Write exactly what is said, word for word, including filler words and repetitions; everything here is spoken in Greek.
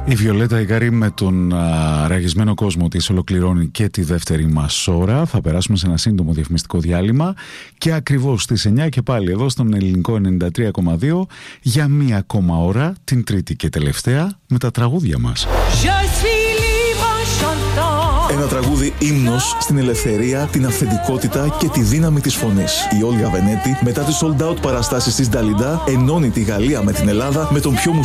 Η Βιολέτα Ικαρή με τον α, ραγισμένο κόσμο της ολοκληρώνει και τη δεύτερη μας ώρα. Θα περάσουμε σε ένα σύντομο διαφημιστικό διάλειμμα και ακριβώς στις εννιά και πάλι εδώ στον Ελληνικό ενενήντα τρία κόμμα δύο για μία ακόμα ώρα, την τρίτη και τελευταία, με τα τραγούδια μας. Ένα τραγούδι ύμνος στην ελευθερία, την αυθεντικότητα και τη δύναμη της φωνής. Η Όλγα Βενέτη, μετά τις sold out παραστάσεις της Νταλιντά, ενώνει τη Γαλλία με την Ελλάδα με τον πιο